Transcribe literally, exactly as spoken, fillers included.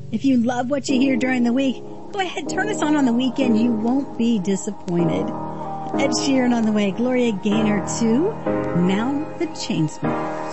If you love what you hear during the week, go ahead, turn us on on the weekend. You won't be disappointed. Ed Sheeran on the way, Gloria Gaynor too. Now the Chainsmokers.